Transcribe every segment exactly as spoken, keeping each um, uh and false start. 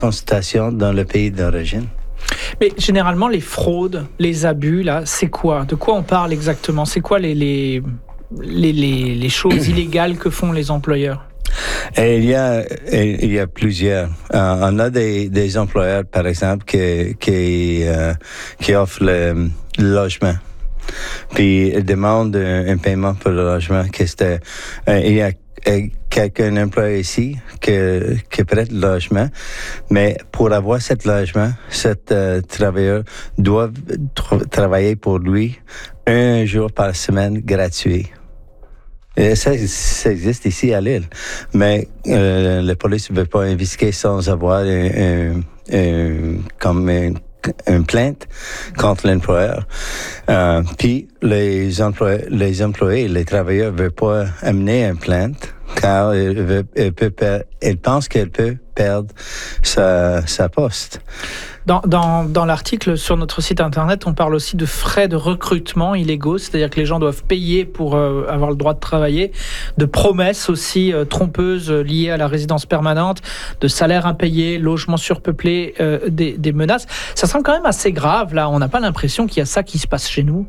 consultation dans le pays d'origine. Mais généralement, les fraudes, les abus, là, c'est quoi? De quoi on parle exactement? C'est quoi les, les, les, les, les choses illégales que font les employeurs? Et il y a, il y a plusieurs. Euh, on a des, des employeurs, par exemple, qui, qui, euh, qui offrent le, le logement. Puis ils demandent un, un paiement pour le logement. Que c'était, euh, il y a quelqu'un employé ici qui, qui prête le logement, mais pour avoir ce logement, cet euh, travailleur doit tra- travailler pour lui un jour par semaine gratuit. Et ça, ça existe ici à Lille, mais euh, la police ne veut pas investiguer sans avoir un, un, un, comme un, une plainte contre l'employeur. Euh, puis les employés, les employés, les travailleurs ne veulent pas amener une plainte car ils, veulent, ils, peut per- ils pensent qu'elle peut perdre sa, sa poste. Dans, dans, dans l'article sur notre site internet, on parle aussi de frais de recrutement illégaux, c'est-à-dire que les gens doivent payer pour euh, avoir le droit de travailler, de promesses aussi euh, trompeuses euh, liées à la résidence permanente, de salaires impayés, logements surpeuplés, euh, des, des menaces. Ça semble quand même assez grave, là. On n'a pas l'impression qu'il y a ça qui se passe chez nous.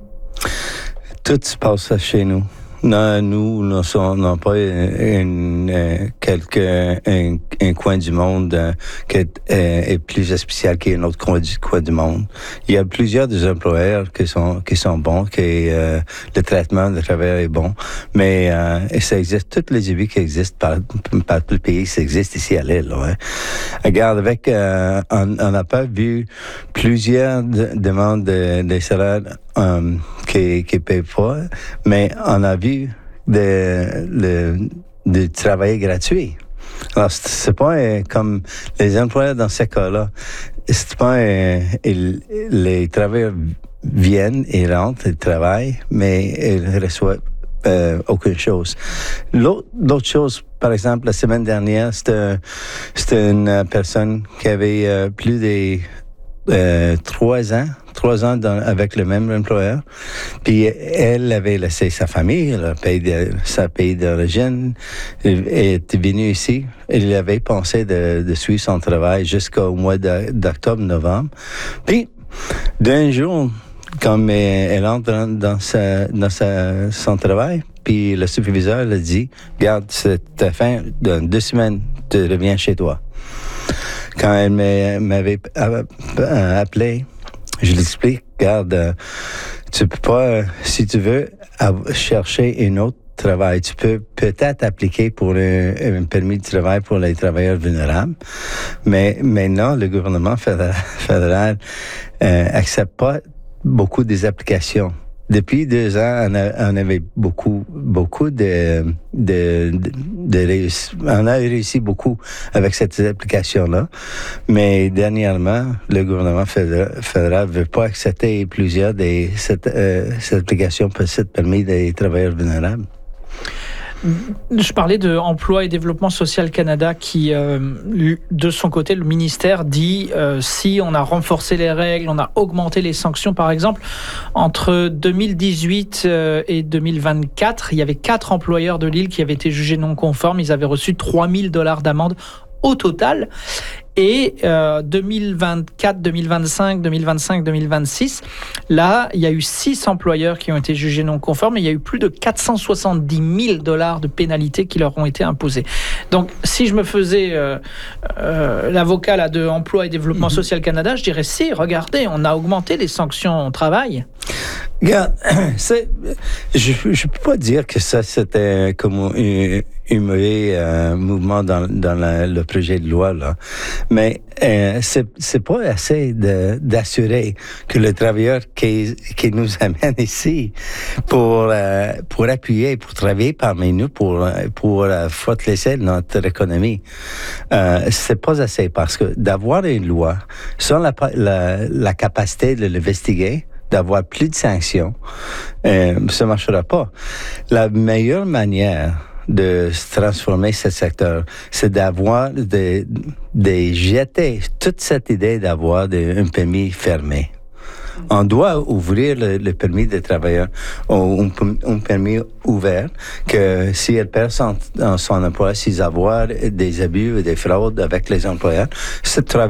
Tout se passe chez nous. Non, nous n'avons pas une, une, quelque, un, un coin du monde euh, qui est, euh, est plus spécial qu'un autre coin du, coin du monde. Il y a plusieurs des employeurs qui sont, qui sont bons, qui euh, le traitement de travail est bon, mais euh, ça existe, toutes les abus qui existent par, par tout le pays, ça existe ici à Lille. Ouais. Regarde, avec, euh, on n'a pas vu plusieurs de, demandes de, de salaires Um, qui qui paye pas, mais on a vu de le de travail gratuit. Alors c'est, c'est pas euh, comme les employeurs dans ce cas-là. C'est pas euh, ils, les travailleurs viennent, ils rentrent, ils travaillent, mais ils reçoivent euh, aucune chose. L'autre, l'autre chose, par exemple, la semaine dernière, c'était c'était une personne qui avait euh, plus de euh, trois ans. Trois ans dans, avec le même employeur. Puis elle avait laissé sa famille, le pays de, sa pays d'origine, et était venue ici. Elle avait pensé de, de suivre son travail jusqu'au mois de, d'octobre-novembre. Puis, d'un jour, comme elle entre dans, sa, dans sa, son travail, puis le superviseur lui dit, « Regarde, c'est ta fin, dans deux semaines, tu reviens chez toi. » Quand elle m'avait appelé, je l'explique, regarde, euh, tu peux pas, euh, si tu veux av- chercher un autre travail, tu peux peut-être appliquer pour un, un permis de travail pour les travailleurs vulnérables, mais maintenant, le gouvernement fédéral, fédéral euh, accepte pas beaucoup des applications. Depuis deux ans, on, a, on avait beaucoup, beaucoup de, de, de, de réussi, on a réussi beaucoup avec cette application-là. Mais dernièrement, le gouvernement fédéral ne veut pas accepter plusieurs de cette, euh, cette application pour cette permis des travailleurs vulnérables. Je parlais de Emploi et Développement Social Canada qui, euh, de son côté, le ministère dit euh, si on a renforcé les règles, on a augmenté les sanctions, par exemple, entre deux mille dix-huit euh, et deux mille vingt-quatre, il y avait quatre employeurs de l'île qui avaient été jugés non conformes. Ils avaient reçu trois mille dollars d'amende au total. Et euh, deux mille vingt-quatre, deux mille vingt-cinq, deux mille vingt-cinq, deux mille vingt-six, là, il y a eu six employeurs qui ont été jugés non conformes et il y a eu plus de quatre cent soixante-dix mille dollars de pénalités qui leur ont été imposées. Donc, si je me faisais euh, euh, l'avocat là, de Emploi et Développement mm-hmm. Social Canada, je dirais, si, regardez, on a augmenté les sanctions au travail. Regarde, c'est, je ne peux pas dire que ça, c'était comme un, un mauvais euh, mouvement dans, dans la, le projet de loi, là. Mais euh, c'est, c'est pas assez de, d'assurer que le travailleur qui, qui nous amène ici pour, euh, pour appuyer, pour travailler parmi nous, pour, pour euh, fortalecer notre économie, euh, c'est pas assez parce que d'avoir une loi sans la, la, la capacité de l'investiguer, d'avoir plus de sanctions, euh, ça ne marchera pas. La meilleure manière de transformer ce secteur, c'est d'avoir de, de jeter toute cette idée d'avoir de, un permis fermé. On doit ouvrir le, le permis de travailleur, un, un permis ouvert, que si elle perd son, son emploi, s'ils avoir des abus et des fraudes avec les employeurs, ce travail